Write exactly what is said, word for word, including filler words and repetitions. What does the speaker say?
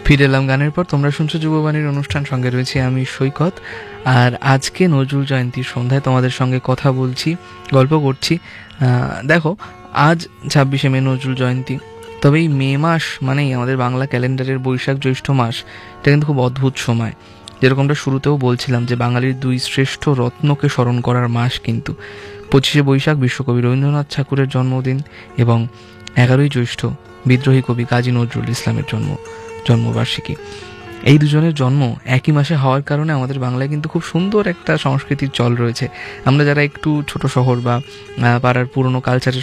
ফিরে এলাম গানের পর। তোমরা শুনছো যুববাণীর অনুষ্ঠান, সঙ্গে রয়েছে আমি সৈকত। আর আজকে নজরুল জয়ন্তীর সন্ধ্যায় তোমাদের সঙ্গে কথা বলছি, গল্প করছি। দেখো, আজ ছাব্বিশে মে নজরুল জয়ন্তী। তবে এই মে মাস মানেই আমাদের বাংলা ক্যালেন্ডারের বৈশাখ জ্যৈষ্ঠ মাস, এটা কিন্তু খুব অদ্ভুত সময়। যেরকমটা শুরুতেও বলছিলাম যে বাঙালির দুই শ্রেষ্ঠ রত্নকে স্মরণ করার মাস কিন্তু। পঁচিশে বৈশাখ বিশ্বকবি রবীন্দ্রনাথ ঠাকুরের জন্মদিন, এবং এগারোই জ্যৈষ্ঠ বিদ্রোহী কবি কাজী নজরুল ইসলামের জন্ম জন্মবার্ষিকী। এই দুজনের জন্ম একই মাসে হওয়ার কারণে আমাদের বাংলায় কিন্তু খুব সুন্দর একটা সংস্কৃতির চল রয়েছে। আমরা যারা একটু ছোট শহর বা পাড়ার পুরনো কালচারের